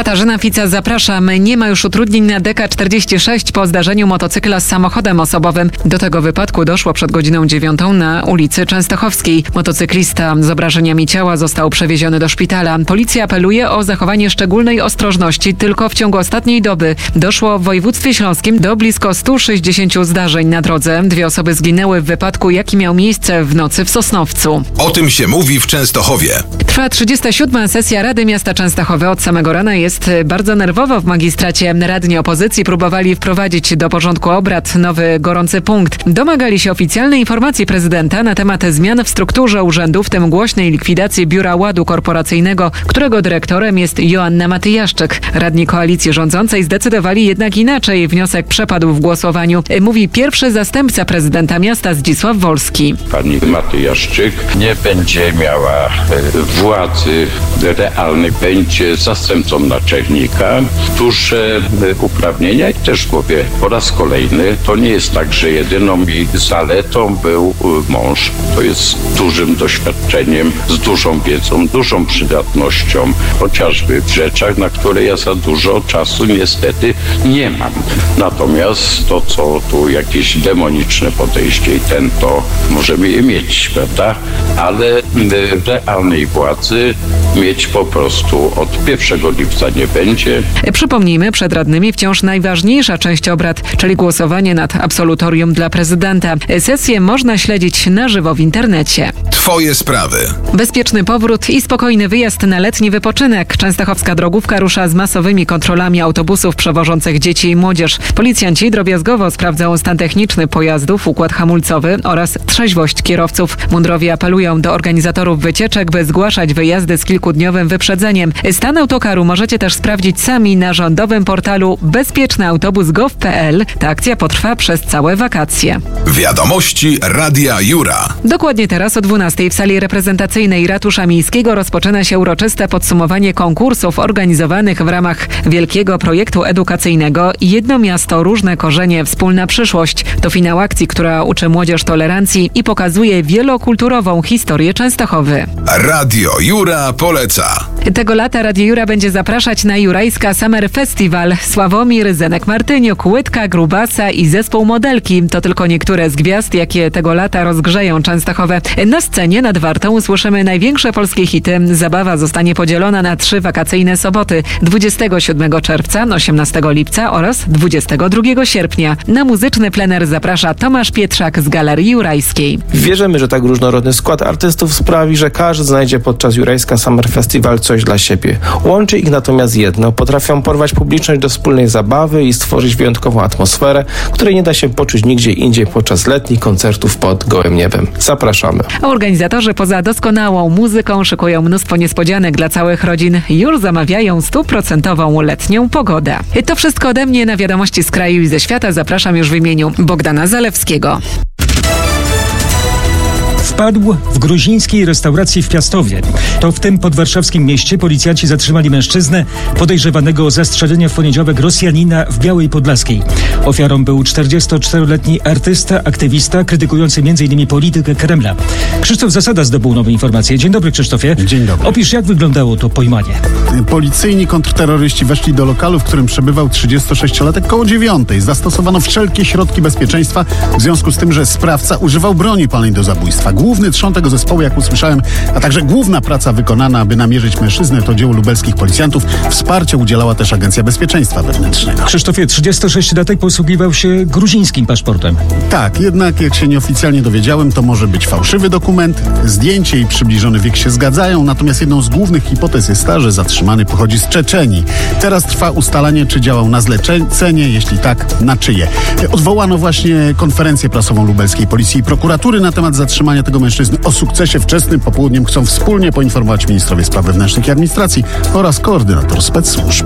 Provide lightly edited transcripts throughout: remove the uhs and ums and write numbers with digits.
Katarzyna Fica, zapraszam. Nie ma już utrudnień na DK46 po zdarzeniu motocykla z samochodem osobowym. Do tego wypadku doszło przed godziną 9 na ulicy Częstochowskiej. Motocyklista z obrażeniami ciała został przewieziony do szpitala. Policja apeluje o zachowanie szczególnej ostrożności. Tylko w ciągu ostatniej doby doszło w województwie śląskim do blisko 160 zdarzeń na drodze. 2 osoby zginęły w wypadku, jaki miał miejsce w nocy w Sosnowcu. O tym się mówi w Częstochowie. Trwa 37. sesja Rady Miasta Częstochowy. Od samego rana jest bardzo nerwowo w magistracie. Radni opozycji próbowali wprowadzić do porządku obrad nowy gorący punkt. Domagali się oficjalnej informacji prezydenta na temat zmian w strukturze urzędu, w tym głośnej likwidacji Biura Ładu Korporacyjnego, którego dyrektorem jest Joanna Matyjaszczyk. Radni koalicji rządzącej zdecydowali jednak inaczej. Wniosek przepadł w głosowaniu, mówi pierwszy zastępca prezydenta miasta Zdzisław Wolski. Pani Matyjaszczyk nie będzie miała władzy realnej, będzie zastępcą naczelnika. Duże uprawnienia i też mówię po raz kolejny, to nie jest tak, że jedyną jej zaletą był mąż. To jest z dużym doświadczeniem, z dużą wiedzą, dużą przydatnością, chociażby w rzeczach, na które ja za dużo czasu niestety nie mam. Natomiast to, co tu jakieś demoniczne podejście i to możemy je mieć, prawda? Ale realnej władzy mieć po prostu od 1 lipca nie będzie. Przypomnijmy, przed radnymi wciąż najważniejsza część obrad, czyli głosowanie nad absolutorium dla prezydenta. Sesję można śledzić na żywo w internecie. Twoje sprawy. Bezpieczny powrót i spokojny wyjazd na letni wypoczynek. Częstochowska drogówka rusza z masowymi kontrolami autobusów przewożących dzieci i młodzież. Policjanci drobiazgowo sprawdzają stan techniczny pojazdów, układ hamulcowy oraz trzeźwość kierowców. Mundurowi apelują do organizatorów wycieczek, by zgłaszać wyjazdy z kilkudniowym wyprzedzeniem. Stan autokaru możecie też sprawdzić sami na rządowym portalu bezpiecznyautobus.gov.pl. Ta akcja potrwa przez całe wakacje. Wiadomości Radia Jura. Dokładnie teraz o 12:00 w sali reprezentacyjnej Ratusza Miejskiego rozpoczyna się uroczyste podsumowanie konkursów organizowanych w ramach wielkiego projektu edukacyjnego Jedno miasto, różne korzenie, wspólna przyszłość. To finał akcji, która uczy młodzież tolerancji i pokazuje wielokulturową historię Częstochowy. Radio Jura poleca. Tego lata Radio Jura będzie zapraszać na Jurajska Summer Festival. Sławomir, Zenek-Martyniuk, Łydka, Grubasa i zespół Modelki. To tylko niektóre z gwiazd, jakie tego lata rozgrzeją Częstochowę. Na scenie nad Wartą usłyszymy największe polskie hity. Zabawa zostanie podzielona na 3 wakacyjne soboty. 27 czerwca, 18 lipca oraz 22 sierpnia. Na muzyczny plener zaprasza Tomasz Pietrzak z Galerii Jurajskiej. Wierzymy, że tak różnorodny skład artystów sprawi, że każdy znajdzie podczas Jurajska Summer Festival coś dla siebie. Łączy ich natomiast jedno. Potrafią porwać publiczność do wspólnej zabawy i stworzyć wyjątkową atmosferę, której nie da się poczuć nigdzie indziej podczas letnich koncertów pod gołym niebem. Zapraszamy. Organizatorzy poza doskonałą muzyką szykują mnóstwo niespodzianek dla całych rodzin. Już zamawiają 100% letnią pogodę. To wszystko ode mnie na wiadomości z kraju i ze świata. Zapraszam już w imieniu Bogdana Zalewskiego. Wpadł w gruzińskiej restauracji w Piastowie. To w tym podwarszawskim mieście policjanci zatrzymali mężczyznę podejrzewanego o zastrzelenie w poniedziałek Rosjanina w Białej Podlaskiej. Ofiarą był 44-letni artysta, aktywista, krytykujący m.in. politykę Kremla. Krzysztof Zasada zdobył nowe informacje. Dzień dobry, Krzysztofie. Dzień dobry. Opisz, jak wyglądało to pojmanie. Policyjni kontrterroryści weszli do lokalu, w którym przebywał 36-latek koło 9:00. Zastosowano wszelkie środki bezpieczeństwa w związku z tym, że sprawca używał broni palnej do zabójstwa. Główny trzon tego zespołu, jak usłyszałem, a także główna praca wykonana, aby namierzyć mężczyznę, to dzieło lubelskich policjantów. Wsparcie udzielała też Agencja Bezpieczeństwa Wewnętrznego. Krzysztofie, 36-latek posługiwał się gruzińskim paszportem. Tak, jednak jak się nieoficjalnie dowiedziałem, to może być fałszywy dokument. Zdjęcie i przybliżony wiek się zgadzają, natomiast jedną z głównych hipotez jest ta, że zatrzymany pochodzi z Czeczenii. Teraz trwa ustalanie, czy działał na zlecenie, jeśli tak, na czyje. Odwołano właśnie konferencję prasową lubelskiej policji i prokuratury na temat zatrzymania tego mężczyzny. O sukcesie wczesnym popołudniem chcą wspólnie poinformować ministrowie spraw wewnętrznych i administracji oraz koordynator spec-służb.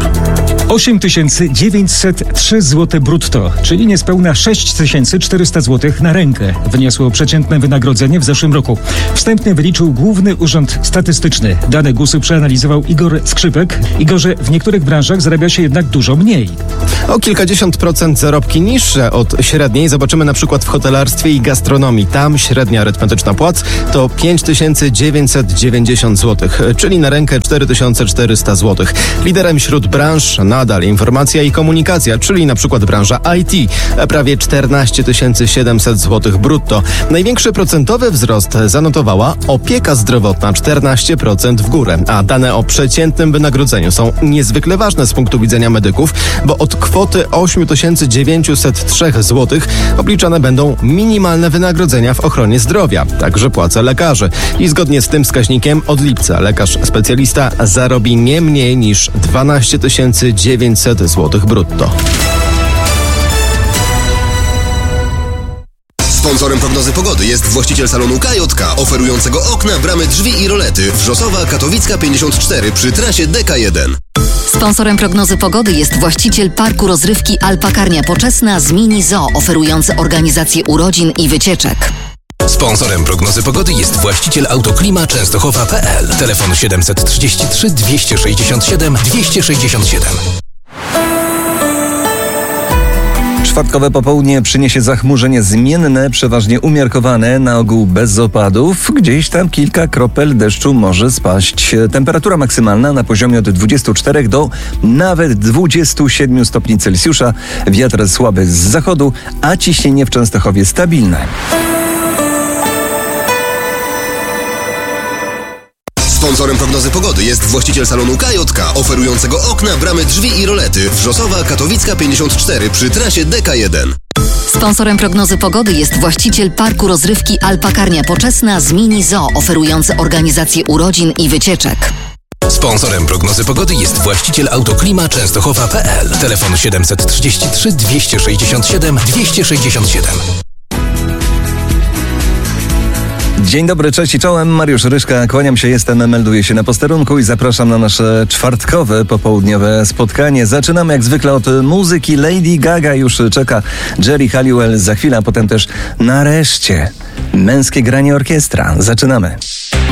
8903 zł brutto, czyli niespełna 6400 zł na rękę wyniosło przeciętne wynagrodzenie w zeszłym roku. Wstępnie wyliczył Główny Urząd Statystyczny. Dane GUS-u przeanalizował Igor Skrzydłowski. skrzypek. Igorze, w niektórych branżach zarabia się jednak dużo mniej. O kilkadziesiąt procent zarobki niższe od średniej zobaczymy na przykład w hotelarstwie i gastronomii. Tam średnia arytmetyczna płac to 5990 zł, czyli na rękę 4400 zł. Liderem wśród branż nadal informacja i komunikacja, czyli na przykład branża IT, prawie 14 700 zł brutto. Największy procentowy wzrost zanotowała opieka zdrowotna, 14% w górę, a dane o przeciętnym wynagrodzeniu są niezwykle ważne z punktu widzenia medyków, bo od kwoty 8903 zł obliczane będą minimalne wynagrodzenia w ochronie zdrowia, także płace lekarzy. I zgodnie z tym wskaźnikiem od lipca lekarz specjalista zarobi nie mniej niż 12 900 zł brutto. Sponsorem prognozy pogody jest właściciel salonu KJK, oferującego okna, bramy, drzwi i rolety. Wrzosowa, Katowicka 54 przy trasie DK1. Sponsorem prognozy pogody jest właściciel parku rozrywki Alpakarnia Poczesna z Mini Zoo, oferujący organizację urodzin i wycieczek. Sponsorem prognozy pogody jest właściciel Autoklima Częstochowa.pl. Telefon 733 267 267. Czwartkowe popołudnie przyniesie zachmurzenie zmienne, przeważnie umiarkowane, na ogół bez opadów. Gdzieś tam kilka kropel deszczu może spaść. Temperatura maksymalna na poziomie od 24 do nawet 27 stopni Celsjusza. Wiatr słaby z zachodu, a ciśnienie w Częstochowie stabilne. Sponsorem prognozy pogody jest właściciel salonu KJK, oferującego okna, bramy, drzwi i rolety. Wrzosowa, Katowicka 54 przy trasie DK1. Sponsorem prognozy pogody jest właściciel parku rozrywki Alpakarnia Poczesna z Mini Zoo, oferujący organizację urodzin i wycieczek. Sponsorem prognozy pogody jest właściciel Autoklima Częstochowa.pl. Telefon 733 267 267. Dzień dobry, cześć i czołem. Mariusz Ryszka, kłaniam się, melduję się na posterunku i zapraszam na nasze czwartkowe, popołudniowe spotkanie. Zaczynamy jak zwykle od muzyki. Lady Gaga już czeka, Jerry Halliwell za chwilę, a potem też nareszcie męskie granie orkiestra. Zaczynamy.